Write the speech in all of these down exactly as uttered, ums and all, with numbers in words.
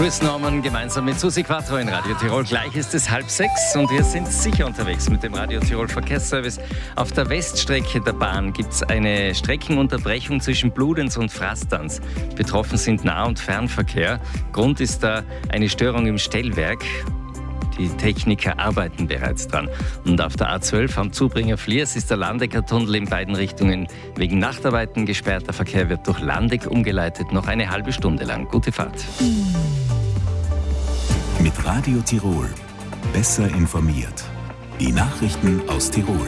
Chris Norman gemeinsam mit Susi Quattro in Radio Tirol. Gleich ist es halb sechs und wir sind sicher unterwegs mit dem Radio Tirol Verkehrsservice. Auf der Weststrecke der Bahn gibt es eine Streckenunterbrechung zwischen Bludenz und Frastanz. Betroffen sind Nah- und Fernverkehr. Grund ist da eine Störung im Stellwerk. Die Techniker arbeiten bereits dran. Und auf der A zwölf am Zubringer Fliers ist der Landecker-Tunnel in beiden Richtungen wegen Nachtarbeiten gesperrt. Der Verkehr wird durch Landeck umgeleitet, noch eine halbe Stunde lang. Gute Fahrt. Mit Radio Tirol. Besser informiert. Die Nachrichten aus Tirol.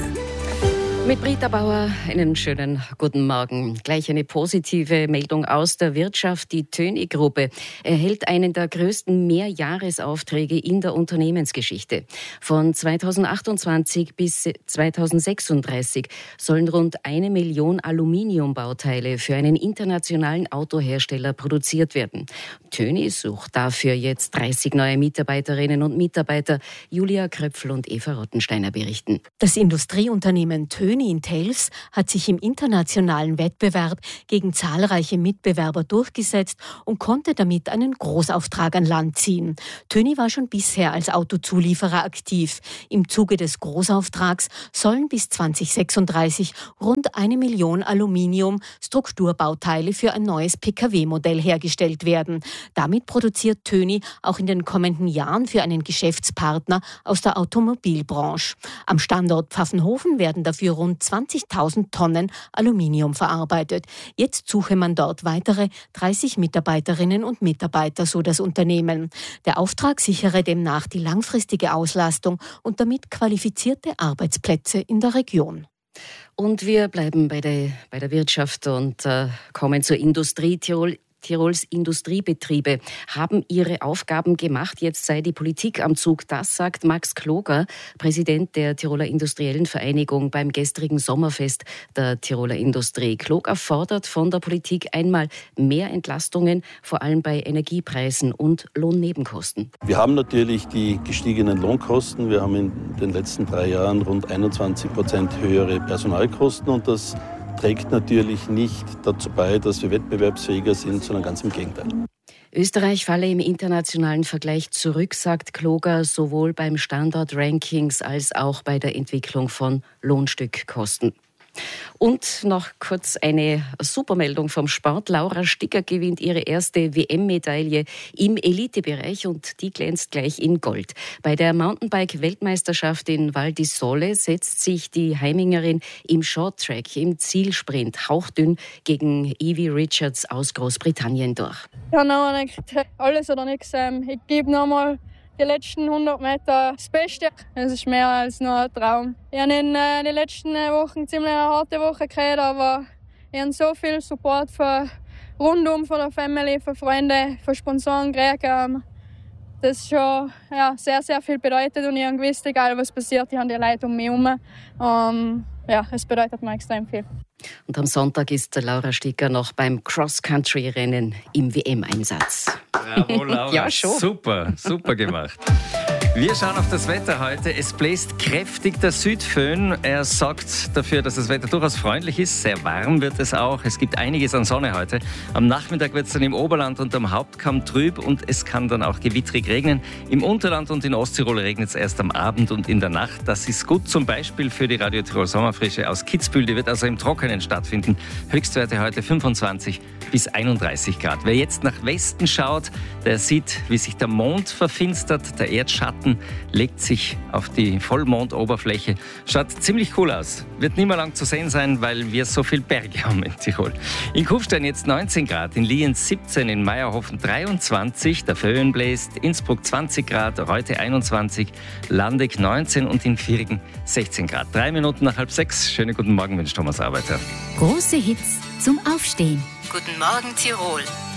Mit Britta Bauer einen schönen guten Morgen. Gleich eine positive Meldung aus der Wirtschaft. Die Töni-Gruppe erhält einen der größten Mehrjahresaufträge in der Unternehmensgeschichte. Von zweitausendachtundzwanzig bis zweitausendsechsunddreißig sollen rund eine Million Aluminiumbauteile für einen internationalen Autohersteller produziert werden. Töni sucht dafür jetzt dreißig neue Mitarbeiterinnen und Mitarbeiter. Julia Kröpfl und Eva Rottensteiner berichten. Das Industrieunternehmen Töni in Telfs hat sich im internationalen Wettbewerb gegen zahlreiche Mitbewerber durchgesetzt und konnte damit einen Großauftrag an Land ziehen. Töni war schon bisher als Autozulieferer aktiv. Im Zuge des Großauftrags sollen bis zweitausendsechsunddreißig rund eine Million Aluminium-Strukturbauteile für ein neues P K W-Modell hergestellt werden. Damit produziert Töni auch in den kommenden Jahren für einen Geschäftspartner aus der Automobilbranche. Am Standort Pfaffenhofen werden dafür rund zwanzigtausend Tonnen Aluminium verarbeitet. Jetzt suche man dort weitere dreißig Mitarbeiterinnen und Mitarbeiter, so das Unternehmen. Der Auftrag sichere demnach die langfristige Auslastung und damit qualifizierte Arbeitsplätze in der Region. Und wir bleiben bei der, bei der Wirtschaft und äh, kommen zur Industrie. Tirol Tirols Industriebetriebe haben ihre Aufgaben gemacht. Jetzt sei die Politik am Zug. Das sagt Max Kloger, Präsident der Tiroler Industriellen Vereinigung beim gestrigen Sommerfest der Tiroler Industrie. Kloger fordert von der Politik einmal mehr Entlastungen, vor allem bei Energiepreisen und Lohnnebenkosten. Wir haben natürlich die gestiegenen Lohnkosten. Wir haben in den letzten drei Jahren rund einundzwanzig Prozent höhere Personalkosten und das trägt natürlich nicht dazu bei, dass wir wettbewerbsfähiger sind, sondern ganz im Gegenteil. Österreich falle im internationalen Vergleich zurück, sagt Kloger, sowohl beim Standort-Rankings als auch bei der Entwicklung von Lohnstückkosten. Und noch kurz eine Supermeldung vom Sport. Laura Sticker gewinnt ihre erste W M-Medaille im Elitebereich und die glänzt gleich in Gold. Bei der Mountainbike-Weltmeisterschaft in Val di Sole setzt sich die Heimingerin im Shorttrack, im Zielsprint hauchdünn gegen Evie Richards aus Großbritannien durch. Ja, nein, alles oder nichts. Ich gebe nochmal die letzten hundert Meter das Beste. Es ist mehr als nur ein Traum. Ich habe in äh, den letzten Wochen ziemlich eine harte Woche gehabt, aber ich habe so viel Support von rundum, von der Family, von Freunden, von Sponsoren gekriegt. Das ist schon ja, sehr, sehr viel bedeutet und ich habe gewusst, egal was passiert, ich habe die Leute um mich herum. Um, ja, es bedeutet mir extrem viel. Und am Sonntag ist Laura Sticker noch beim Cross-Country-Rennen im W M-Einsatz. Bravo, Laura. Ja, schon. Super, super gemacht. Wir schauen auf das Wetter heute. Es bläst kräftig der Südföhn. Er sorgt dafür, dass das Wetter durchaus freundlich ist. Sehr warm wird es auch. Es gibt einiges an Sonne heute. Am Nachmittag wird es dann im Oberland und am Hauptkamm trüb und es kann dann auch gewittrig regnen. Im Unterland und in Osttirol regnet es erst am Abend und in der Nacht. Das ist gut zum Beispiel für die Radio Tirol Sommerfrische aus Kitzbühel. Die wird also im Trockenen stattfinden. Höchstwerte heute fünfundzwanzig bis einunddreißig Grad. Wer jetzt nach Westen schaut, der sieht, wie sich der Mond verfinstert. Der Erdschatten legt sich auf die Vollmondoberfläche. Schaut ziemlich cool aus. Wird nicht mehr lang zu sehen sein, weil wir so viel Berge haben in Tirol. In Kufstein jetzt neunzehn Grad, in Lienz siebzehn, in Meierhofen dreiundzwanzig, der Föhn bläst, Innsbruck zwanzig Grad, Reute einundzwanzig, Landeck neunzehn und in Viergen sechzehn Grad. Drei Minuten nach halb sechs. Schönen guten Morgen, wünscht Thomas Arbeiter. Große Hits zum Aufstehen. Guten Morgen, Tirol.